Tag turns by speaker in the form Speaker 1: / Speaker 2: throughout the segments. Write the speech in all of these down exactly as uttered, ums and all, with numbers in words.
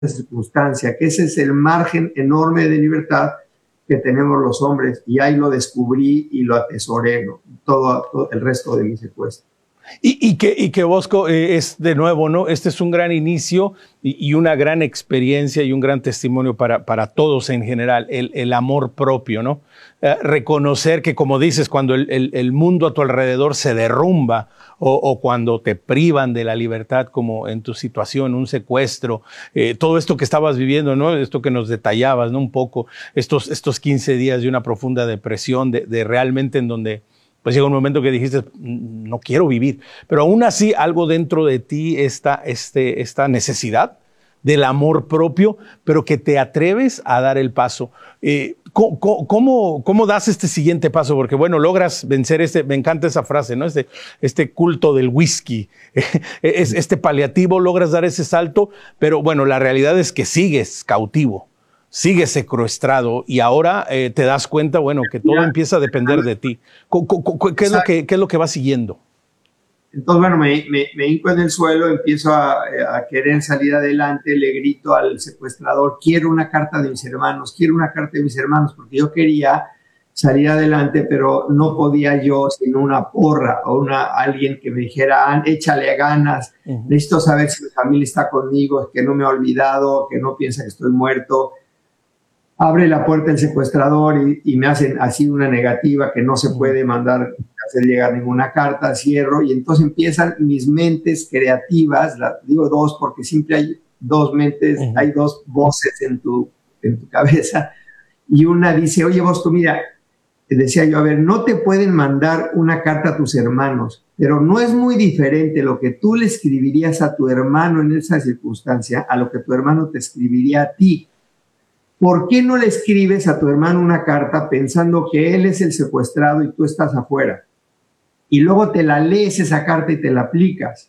Speaker 1: circunstancia, que ese es el margen enorme de libertad que tenemos los hombres, y ahí lo descubrí y lo atesoré, ¿no? todo, todo el resto de mi secuestro.
Speaker 2: Y, y, que, y que Bosco eh, es de nuevo, ¿no? Este es un gran inicio y, y una gran experiencia y un gran testimonio para, para todos en general, el, el amor propio, ¿no? Eh, reconocer que, como dices, cuando el, el, el mundo a tu alrededor se derrumba o, o cuando te privan de la libertad, como en tu situación, un secuestro, eh, todo esto que estabas viviendo, ¿no? Esto que nos detallabas, ¿no? Un poco, estos, estos quince días de una profunda depresión, de, de realmente en donde pues llega un momento que dijiste, no quiero vivir. Pero aún así, algo dentro de ti, esta, este, esta necesidad del amor propio, pero que te atreves a dar el paso. Eh, ¿cómo, cómo, ¿Cómo das este siguiente paso? Porque, bueno, logras vencer este, me encanta esa frase, ¿no? Este, este culto del whisky, este paliativo, logras dar ese salto, pero bueno, la realidad es que sigues cautivo. Sigues secuestrado y ahora eh, te das cuenta, bueno, que todo empieza a depender de ti. ¿Qué es lo que, qué es lo que va siguiendo?
Speaker 1: Entonces, bueno, me, me, me hinco en el suelo, empiezo a, a querer salir adelante, le grito al secuestrador, quiero una carta de mis hermanos, quiero una carta de mis hermanos, porque yo quería salir adelante, pero no podía yo sin una porra o una, alguien que me dijera, échale ganas, uh-huh. necesito saber si mi familia está conmigo, que no me ha olvidado, que no piensa que estoy muerto. Abre la puerta el secuestrador y, y me hacen así una negativa que no se puede mandar, hacer llegar ninguna carta, cierro, y entonces empiezan mis mentes creativas, la, digo dos porque siempre hay dos mentes, uh-huh. hay dos voces en tu, en tu cabeza, y una dice, oye Bosco, mira, decía yo, a ver, no te pueden mandar una carta a tus hermanos, pero no es muy diferente lo que tú le escribirías a tu hermano en esa circunstancia a lo que tu hermano te escribiría a ti. ¿Por qué no le escribes a tu hermano una carta pensando que él es el secuestrado y tú estás afuera? Y luego te la lees esa carta y te la aplicas.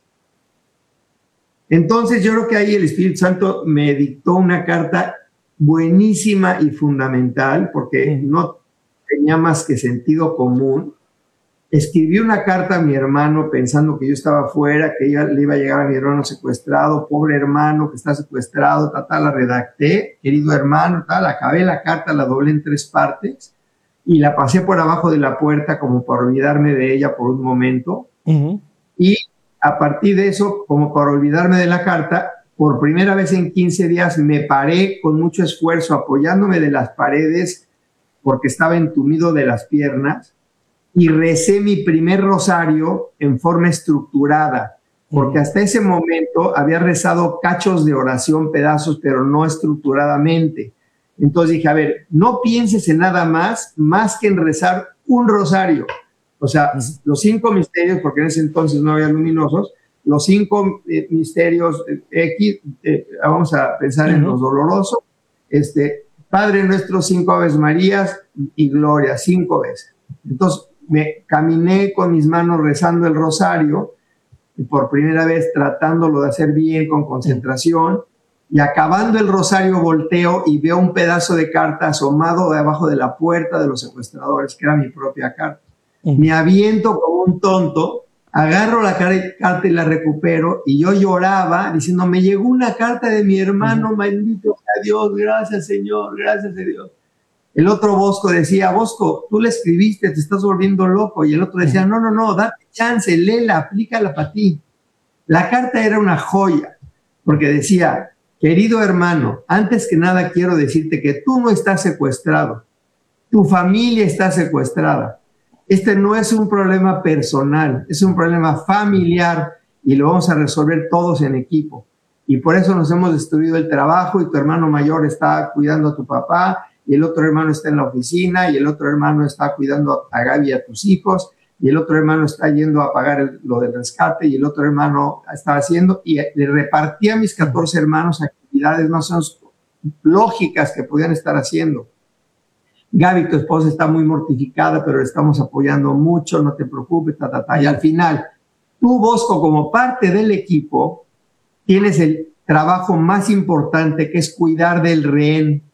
Speaker 1: Entonces yo creo que ahí el Espíritu Santo me dictó una carta buenísima y fundamental, porque no tenía más que sentido común. Escribí una carta a mi hermano pensando que yo estaba afuera, que ella, le iba a llegar a mi hermano secuestrado, pobre hermano que está secuestrado, tal, tal, la redacté, querido hermano, tal, acabé la carta, la doblé en tres partes y la pasé por abajo de la puerta como para olvidarme de ella por un momento. Uh-huh. Y a partir de eso, como para olvidarme de la carta, por primera vez en quince días me paré con mucho esfuerzo apoyándome de las paredes porque estaba entumido de las piernas, y recé mi primer rosario en forma estructurada, porque hasta ese momento había rezado cachos de oración, pedazos, pero no estructuradamente. Entonces dije, a ver, no pienses en nada más, más que en rezar un rosario. O sea, los cinco misterios, porque en ese entonces no había luminosos, los cinco eh, misterios eh, X, eh, vamos a pensar uh-huh. en los dolorosos, este, Padre nuestro, cinco Aves Marías y Gloria, cinco veces. Entonces, me caminé con mis manos rezando el rosario, y por primera vez tratándolo de hacer bien, con concentración, y acabando el rosario volteo y veo un pedazo de carta asomado debajo de la puerta de los secuestradores, que era mi propia carta. Uh-huh. Me aviento como un tonto, agarro la carta y la recupero, y yo lloraba diciendo, me llegó una carta de mi hermano, uh-huh. maldito sea Dios, gracias Señor, gracias a Dios. El otro Bosco decía, Bosco, tú le escribiste, te estás volviendo loco. Y el otro decía, no, no, no, date chance, léela, aplícala para ti. La carta era una joya, porque decía, querido hermano, antes que nada quiero decirte que tú no estás secuestrado. Tu familia está secuestrada. Este no es un problema personal, es un problema familiar y lo vamos a resolver todos en equipo. Y por eso nos hemos destruido el trabajo y tu hermano mayor está cuidando a tu papá, y el otro hermano está en la oficina, y el otro hermano está cuidando a Gaby y a tus hijos, y el otro hermano está yendo a pagar el, lo del rescate, y el otro hermano está haciendo, y le repartí a mis catorce hermanos actividades más o menos lógicas que podían estar haciendo. Gaby, tu esposa está muy mortificada, pero le estamos apoyando mucho, no te preocupes, ta, ta, ta. Y al final, tú, Bosco, como parte del equipo, tienes el trabajo más importante, que es cuidar del rehén,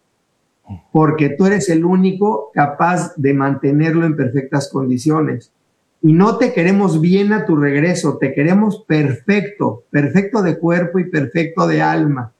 Speaker 1: porque tú eres el único capaz de mantenerlo en perfectas condiciones. Y no te queremos bien a tu regreso, te queremos perfecto, perfecto de cuerpo y perfecto de alma.